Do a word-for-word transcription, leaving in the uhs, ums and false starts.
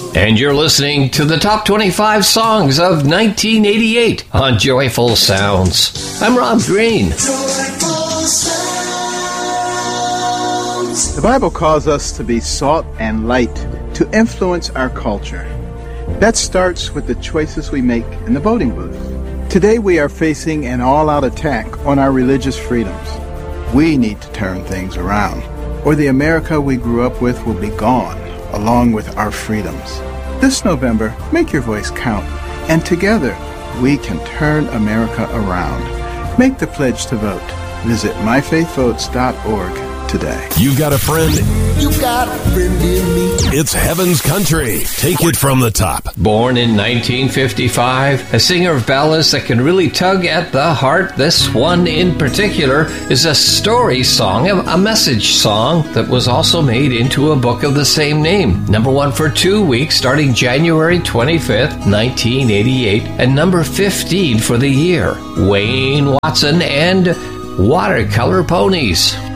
And you're listening to the top twenty-five songs of nineteen eighty-eight on Joyful Sounds. I'm Rob Green. The Bible calls us to be salt and light to influence our culture. That starts with the choices we make in the voting booth. Today we are facing an all-out attack on our religious freedoms. We need to turn things around, or the America we grew up with will be gone, along with our freedoms. This November, make your voice count, and together we can turn America around. Make the pledge to vote. Visit my faith votes dot org today. You got a friend? You got a friend in me. It's Heaven's Country. Take it from the top. Born in nineteen fifty-five, a singer of ballads that can really tug at the heart, this one in particular is a story song, a message song that was also made into a book of the same name. Number one for two weeks starting January twenty-fifth, nineteen eighty-eight, and number fifteen for the year. Wayne Watson and Watercolor Ponies.